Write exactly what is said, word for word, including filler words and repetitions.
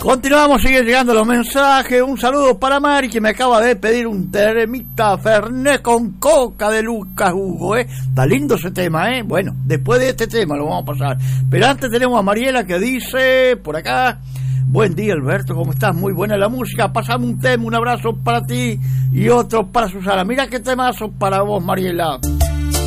Continuamos, siguen llegando los mensajes. Un saludo para Mari, que me acaba de pedir un teremita Fernet con coca de Lucas Hugo, ¿eh? Está lindo ese tema, ¿eh? Bueno, después de este tema lo vamos a pasar. Pero antes tenemos a Mariela que dice, por acá: buen día, Alberto, ¿cómo estás? Muy buena la música. Pasame un tema, un abrazo para ti y otro para Susana. Mira qué temazo para vos, Mariela.